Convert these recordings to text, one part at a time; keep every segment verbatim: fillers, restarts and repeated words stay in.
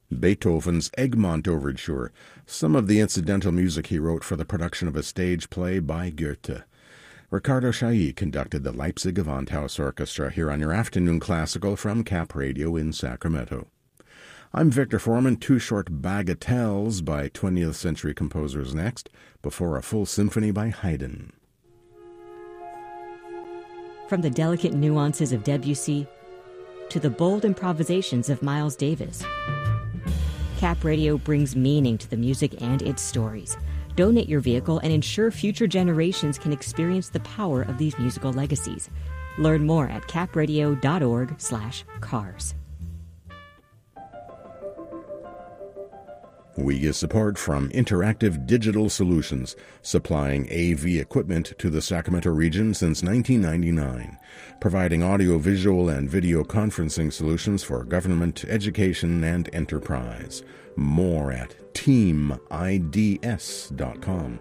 Beethoven's Egmont Overture, some of the incidental music he wrote for the production of a stage play by Goethe. Ricardo Chailly conducted the Leipzig Gewandhaus Orchestra here on your Afternoon Classical from Cap Radio in Sacramento. I'm Victor Foreman. Two short bagatelles by twentieth century composers next, before a full symphony by Haydn. From the delicate nuances of Debussy to the bold improvisations of Miles Davis, Cap Radio brings meaning to the music and its stories. Donate your vehicle and ensure future generations can experience the power of these musical legacies. Learn more at capradio.org slash cars. We get support from Interactive Digital Solutions, supplying A V equipment to the Sacramento region since nineteen ninety-nine, providing audio-visual and video conferencing solutions for government, education, and enterprise. More at team I D S dot com.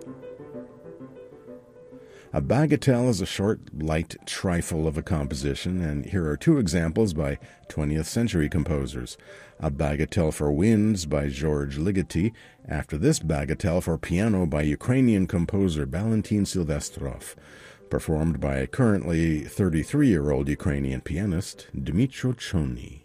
A bagatelle is a short, light trifle of a composition, and here are two examples by twentieth century composers. A Bagatelle for Winds by George Ligeti, after this Bagatelle for piano by Ukrainian composer Valentin Silvestrov, performed by currently thirty-three-year-old Ukrainian pianist Dmytro Chony.